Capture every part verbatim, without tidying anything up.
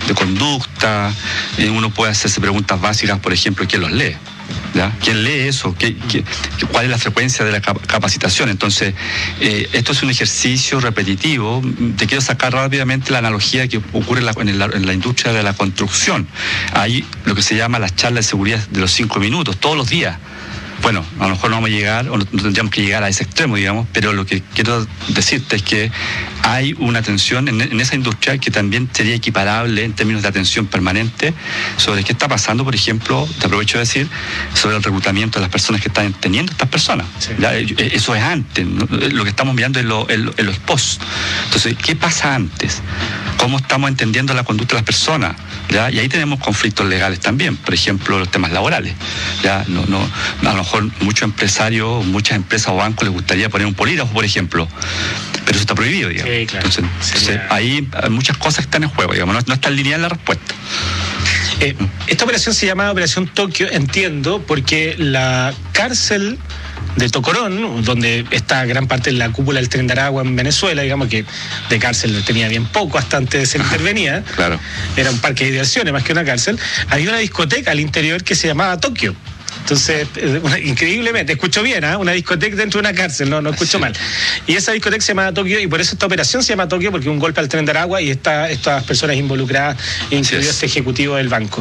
de conducta, eh, uno puede hacerse preguntas básicas, por ejemplo, ¿quién los lee? ¿Ya? ¿Quién lee eso? ¿Qué, qué, ¿Cuál es la frecuencia de la capacitación? Entonces, eh, esto es un ejercicio repetitivo. Te quiero sacar rápidamente la analogía que ocurre en la, en, la, en la industria de la construcción. Hay lo que se llama las charlas de seguridad de los cinco minutos, todos los días. Bueno, a lo mejor no vamos a llegar, o no tendríamos que llegar a ese extremo, digamos, pero lo que quiero decirte es que hay una atención en, en esa industria que también sería equiparable en términos de atención permanente sobre qué está pasando, por ejemplo, te aprovecho de decir, sobre el reclutamiento de las personas que están teniendo estas personas. Sí. ¿Ya? Eso es antes, ¿no? Lo que estamos mirando es lo, en, en los post. Entonces, ¿qué pasa antes? ¿Cómo estamos entendiendo la conducta de las personas? ¿Ya? Y ahí tenemos conflictos legales también, por ejemplo, los temas laborales. ¿Ya? No, no, a lo mejor muchos empresarios, muchas empresas o bancos les gustaría poner un polígrafo, por ejemplo, pero eso está prohibido, digamos. Sí, claro. Entonces, sí, entonces ahí hay muchas cosas que están en juego, digamos, no, no está lineal la respuesta. Eh, esta operación se llama Operación Tokio, entiendo, porque la cárcel de Tocorón, donde está gran parte de la cúpula del Tren de Aragua en Venezuela, digamos que de cárcel tenía bien poco hasta antes de ser intervenida, claro. Era un parque de diversiones más que una cárcel, había una discoteca al interior que se llamaba Tokio. Entonces, una, increíblemente, escucho bien, ¿eh? Una discoteca dentro de una cárcel, no, no escucho sí. mal. Y esa discoteca se llama Tokio, y por eso esta operación se llama Tokio, porque un golpe al Tren de Aragua y está estas personas involucradas, incluido este ejecutivo del banco.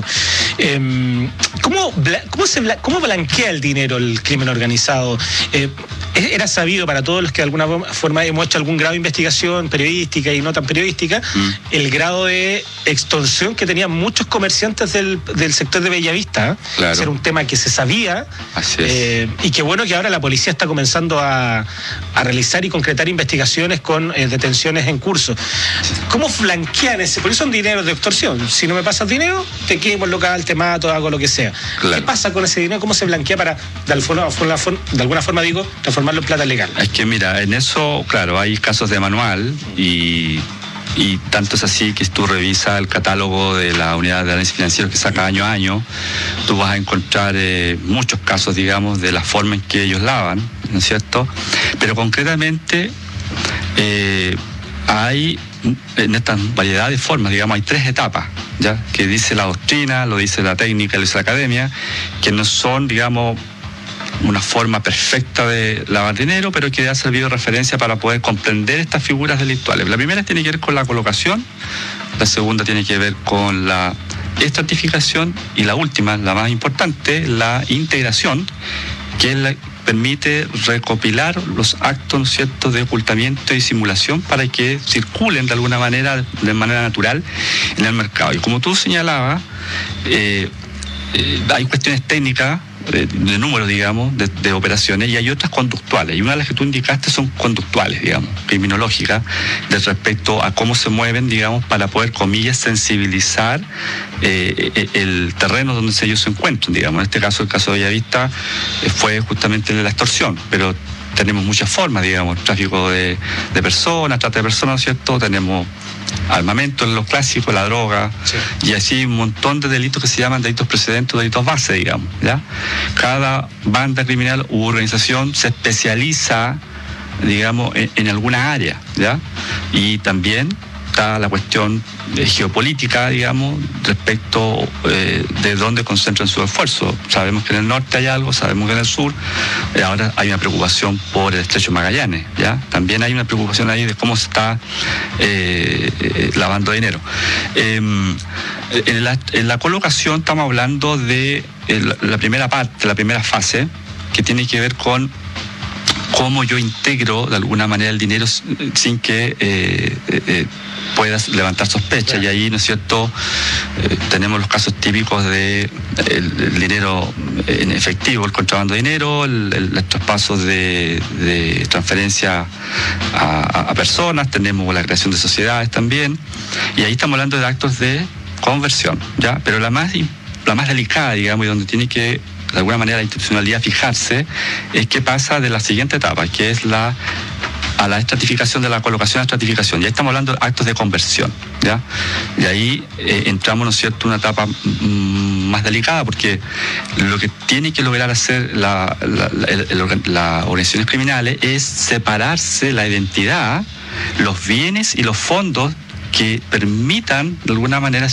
Eh, ¿cómo, cómo, se, ¿Cómo blanquea el dinero el crimen organizado? Eh, era sabido para todos los que de alguna forma hemos hecho algún grado de investigación periodística y no tan periodística, mm. el grado de extorsión que tenían muchos comerciantes del, del sector de Bellavista. ¿eh? Claro. Ese era un tema que se sabía. Así es. Eh, y qué bueno que ahora la policía está comenzando a, a realizar y concretar investigaciones con eh, detenciones en curso. ¿Cómo flanquean ese? Porque son dineros de extorsión. Si no me pasas dinero, te quemo el local, te mato, hago lo que sea. Claro. ¿Qué pasa con ese dinero? ¿Cómo se blanquea para, de alguna forma, de alguna forma digo, transformarlo en plata legal? Es que mira, en eso, claro, hay casos de manual y... Y tanto es así que si tú revisas el catálogo de la unidad de análisis financiero que saca año a año, tú vas a encontrar eh, muchos casos, digamos, de la forma en que ellos lavan, ¿no es cierto? Pero concretamente eh, hay, en esta variedad de formas, digamos, hay tres etapas, ¿ya? Que dice la doctrina, lo dice la técnica, lo dice la academia, que no son, digamos, una forma perfecta de lavar dinero, pero que ha servido de referencia para poder comprender estas figuras delictuales. La primera tiene que ver con la colocación, la segunda tiene que ver con la estratificación y la última, la más importante, la integración, que es la permite recopilar los actos, ¿no es cierto?, de ocultamiento y simulación para que circulen de alguna manera, de manera natural en el mercado. Y como tú señalabas, eh, eh, hay cuestiones técnicas, de, de números, digamos, de, de operaciones, y hay otras conductuales, y una de las que tú indicaste son conductuales, digamos, criminológicas, de respecto a cómo se mueven, digamos, para poder, comillas, sensibilizar eh, el terreno donde ellos se encuentran, digamos. En este caso, el caso de Bellavista eh, fue justamente la extorsión, pero tenemos muchas formas, digamos, tráfico de, de personas, trata de personas, ¿no es cierto?, tenemos armamento en los clásicos, la droga, sí. Y así un montón de delitos que se llaman delitos precedentes, delitos base, digamos, ¿ya? Cada banda criminal u organización se especializa, digamos, en, en alguna área, ¿ya? Y también está la cuestión eh, geopolítica, digamos, respecto eh, de dónde concentran su esfuerzo. Sabemos que en el norte hay algo, sabemos que en el sur, eh, ahora hay una preocupación por el estrecho de Magallanes, ¿ya? También hay una preocupación ahí de cómo se está eh, eh, lavando dinero. Eh, en, la, en la colocación estamos hablando de eh, la primera parte, la primera fase, que tiene que ver con cómo yo integro de alguna manera el dinero sin que eh, eh, puedas levantar sospechas. Y ahí, ¿no es cierto?, eh, tenemos los casos típicos de el, el dinero en efectivo, el contrabando de dinero, el, el, los traspasos de, de transferencia a, a personas, tenemos la creación de sociedades también, y ahí estamos hablando de actos de conversión, ¿ya? Pero la más, la más delicada, digamos, y donde tiene que de alguna manera la institucionalidad fijarse, es qué pasa de la siguiente etapa, que es la a la estratificación, de la colocación a estratificación. Ya estamos hablando de actos de conversión, ¿ya? Y ahí eh, entramos, ¿no es cierto?, una etapa mm, más delicada, porque lo que tiene que lograr hacer la, la, la, el, el, las organizaciones criminales es separarse la identidad, los bienes y los fondos que permitan de alguna manera